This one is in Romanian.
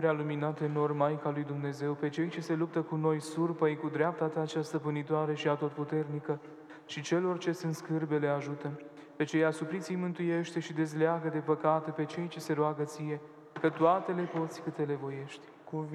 prealuminate nor, Maica lui Dumnezeu, pe cei ce se luptă cu noi surpă-i cu dreapta ta cea stăpânitoare și atotputernică, și celor ce sunt scârbele ajută. Pe cei asupriți îi mântuiește și dezleagă de păcate pe cei ce se roagă ție, că toate le poți câte le voiești.